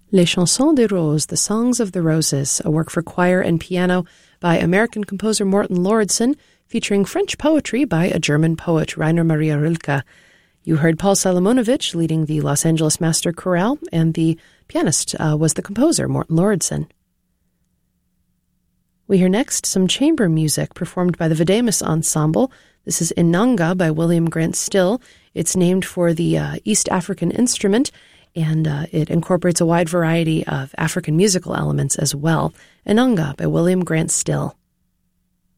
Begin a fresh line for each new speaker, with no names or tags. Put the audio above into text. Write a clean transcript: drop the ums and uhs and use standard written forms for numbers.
Les Chansons des Roses, The Songs of the Roses, a work for choir and piano by American composer Morten Lauridsen, featuring French poetry by a German poet, Rainer Maria Rilke. You heard Paul Solomonovich leading the Los Angeles Master Chorale, and the pianist was the composer, Morten Lauridsen. We hear next some chamber music performed by the Videmus Ensemble. This is Inanga by William Grant Still. It's named for the East African instrument, and it incorporates a wide variety of African musical elements as well. Inanga by William Grant Still.